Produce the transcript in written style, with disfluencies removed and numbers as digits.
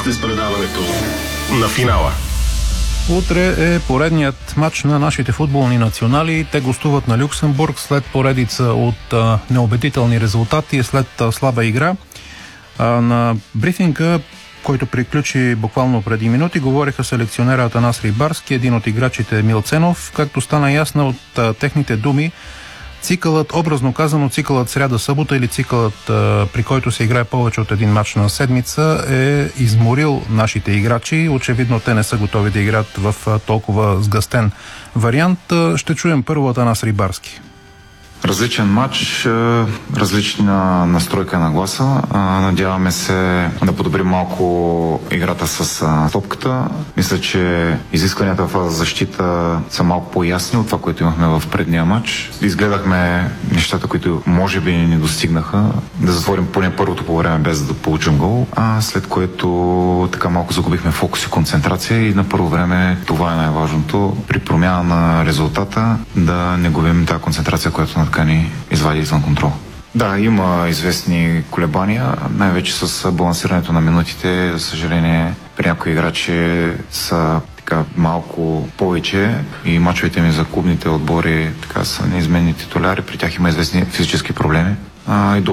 сте с предаването на финала. Утре е поредният матч на нашите футболни национали. Те гостуват на Люксембург след поредица от неубедителни резултати, след слаба игра. На брифинга, който приключи буквално преди минути, говориха селекционера Атанас Рибарски, един от играчите Емил Ценов. Както стана ясно от техните думи, цикълът, образно казано, цикълът сряда-събота или цикълът, при който се играе повече от един мач на седмица, е изморил нашите играчи. Очевидно те не са готови да играят в толкова сгъстен вариант. Ще чуем първо Атанас Рибарски. Различен матч, различна настройка на гласа. Надяваме се да подобрим малко играта с топката. Мисля, че изискванията в защита са малко по-ясни от това, което имахме в предния матч. Изгледахме нещата, които може би не достигнаха. Да затворим поне първото по време без да получим гол, след което така малко загубихме фокус и концентрация и на първо време това е най-важното. При промяна на резултата да не губим тази концентрация, която ни извади извън контрол. Да, има известни колебания, най-вече с балансирането на минутите. За съжаление, при някои играчи са така малко повече и мачовете ми за клубните отбори така са неизменни титуляри. При тях има известни физически проблеми. И